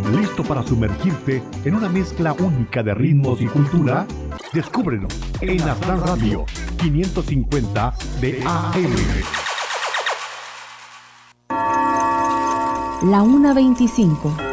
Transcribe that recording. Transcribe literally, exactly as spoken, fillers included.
¿Listo para sumergirte en una mezcla única de ritmos y cultura? Descúbrelo en Aztlán Radio quinientos cincuenta de A M. La una veinticinco.